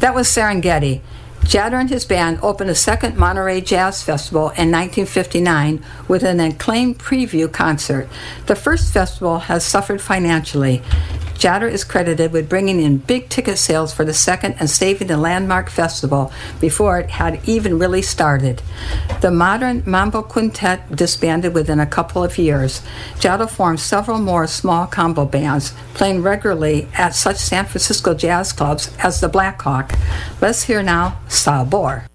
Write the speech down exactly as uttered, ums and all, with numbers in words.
That was Serengeti. Jatter and his band opened a second Monterey Jazz Festival in nineteen fifty-nine with an acclaimed preview concert. The first festival has suffered financially. Jatter is credited with bringing in big ticket sales for the second and saving the landmark festival before it had even really started. The modern Mambo Quintet disbanded within a couple of years. Jatter formed several more small combo bands, playing regularly at such San Francisco jazz clubs as the Black Hawk. Let's hear now Sabor.